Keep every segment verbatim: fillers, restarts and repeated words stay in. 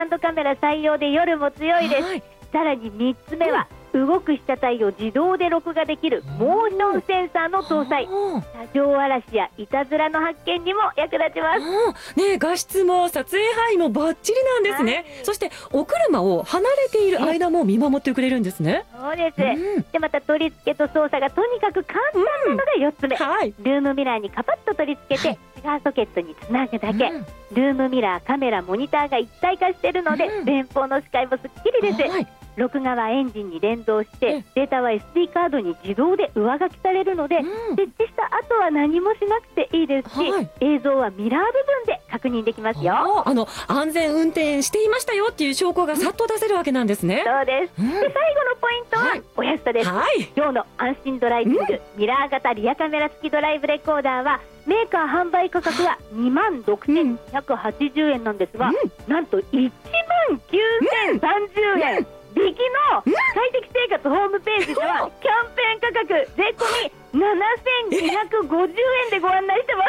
ンドカメラ採用で夜も強いです。はい、さらにみっつめは、うん、動く被写体を自動で録画できるモーションセンサーの搭載。車上荒らしやいたずらの発見にも役立ちます。 ね、画質も撮影範囲もバッチリなんですね。はい、そしてお車を離れている間も見守ってくれるんですね。 そうです、うん、でまた取り付けと操作がとにかく簡単なのがよっつめ、うん、はい、ルームミラーにカパッと取り付けて、はい、シガーソケットにつなぐだけ、うん、ルームミラー、カメラ、モニターが一体化しているので、うん、前方の視界もすっきりです。はい、録画はエンジンに連動して、うん、データは エスディー カードに自動で上書きされるので、うん、設置した後は何もしなくていいですし、はい、映像はミラー部分で確認できますよ。 あの安全運転していましたよっていう証拠がさっと出せるわけなんですね。 そうです、うん、で最後のポイントは、はい、お安さです。はい、今日の安心ドライビング、うん、ミラー型リアカメラ付きドライブレコーダーはメーカー販売価格はにまんろくせんにひゃくはちじゅうえんなんですが、うん、なんといちまんきゅうせんさんじゅうえん、うん、引きの快適生活ホームページではキャンペーン価格税込みななせんにひゃくごじゅうえんでご案内してます。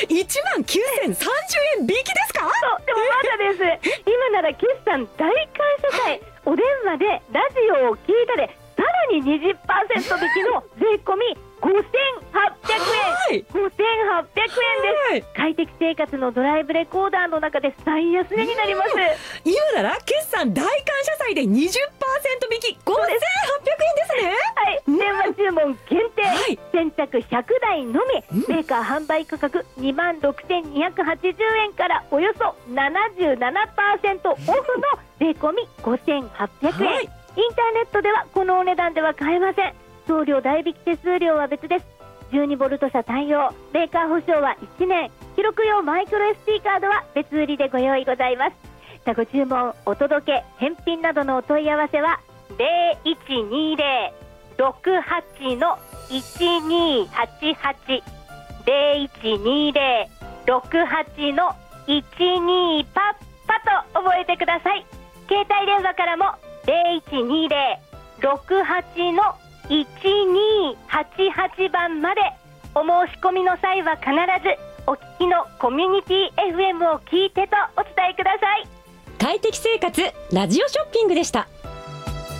え、いちまんきゅうせんさんじゅうえん引きですか？ そう、でもまだです。今なら決算大感謝祭、お電話でラジオを聞いたでさらに にじゅっパーセント 引きの税込みごせんはっぴゃくえん、ごせんはっぴゃくえんです。快適生活のドライブレコーダーの中で最安値になります。 今なら決算大感謝祭で にじゅっパーセント 引きごせんはっぴゃくえんですね。 はい、電話注文限定、はい、先着ひゃくだいのみ、メーカー販売価格にまんろくせんにひゃくはちじゅうえんからおよそ ななじゅうななパーセント オフの税込みごせんはっぴゃくえん、はい、インターネットではこのお値段では買えません。送料代引き手数料は別です。じゅうにボルト車対応、メーカー保証はいちねん、記録用マイクロ エスディー カードは別売りでご用意ございます。さあご注文、お届け、返品などのお問い合わせはゼロいちにゼロ ろくはち のいちにはちはち ゼロいちにゼロ ろくはち のいちにパッパと覚えてください。携帯電話からもゼロいちにゼロ ろくはち のいちにはちはちばんまで。お申し込みの際は必ずお聞きのコミュニティ エフエム を聞いてとお伝えください。 快適生活ラジオショッピングでした。